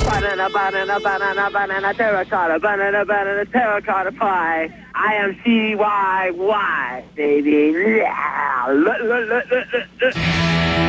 banana, terracotta, banana, terracotta pie. I am CYY, baby. Yeah.